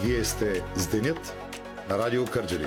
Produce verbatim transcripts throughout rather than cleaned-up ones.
Вие сте с Денят на Радио Кърджали.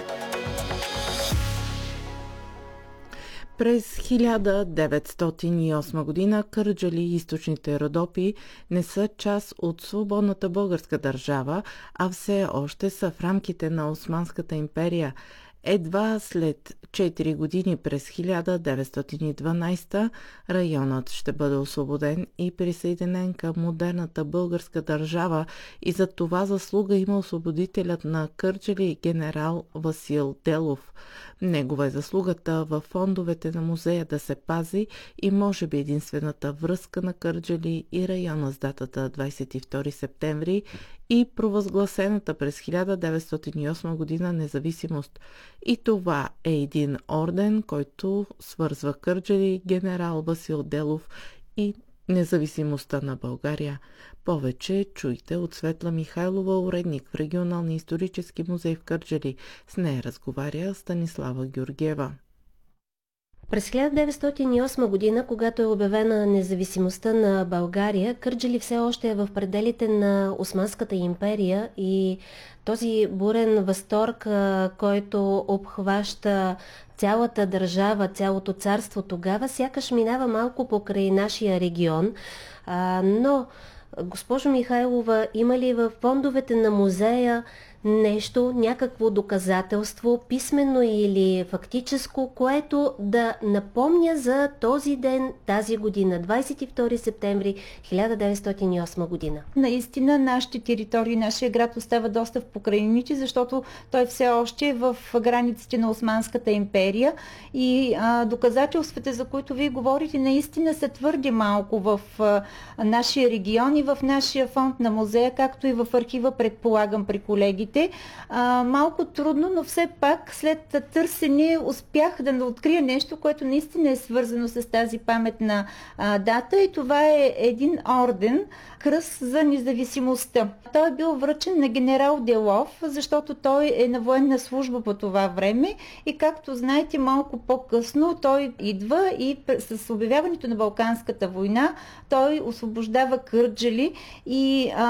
През хиляда деветстотин и осма година Кърджали и източните Родопи не са част от свободната българска държава, а все още са в рамките на Османската империя. Едва след четири години през хиляда деветстотин и дванадесета районът ще бъде освободен и присъединен към модерната българска държава и за това заслуга има освободителят на Кърджали генерал Васил Делов. Негова е заслугата във фондовете на музея да се пази и може би единствената връзка на Кърджали и района с датата двадесет и втори септември и провъзгласената през хиляда деветстотин и осма година независимост. И това е един орден, който свързва Кърджали, генерал Васил Делов и независимостта на България. Повече чуйте от Светла Михайлова, уредник в Регионалния исторически музей в Кърджали. С нея разговаря Станислава Георгиева. През хиляда деветстотин и осма година, когато е обявена независимостта на България, Кърджали все още е в пределите на Османската империя и този бурен възторг, който обхваща цялата държава, цялото царство тогава, сякаш минава малко покрай нашия регион. А, но, госпожо Михайлова, има ли в фондовете на музея нещо, някакво доказателство, писмено или фактическо, което да напомня за този ден, тази година, двадесет и втори септември хиляда деветстотин и осма година? Наистина, нашите територии, нашия град остава доста в покрайнините, защото той все още е в границите на Османската империя и а, доказателствата, за които вие говорите, наистина са твърде малко в а, нашия регион и в нашия фонд на музея, както и в архива, предполагам, при колегите. А, малко трудно, но все пак след търсене успях да открия нещо, което наистина е свързано с тази паметна а, дата и това е един орден, кръст за независимостта. Той е бил връчен на генерал Делов, защото той е на военна служба по това време и както знаете, малко по-късно той идва и с обявяването на Балканската война той освобождава Кърджали и а,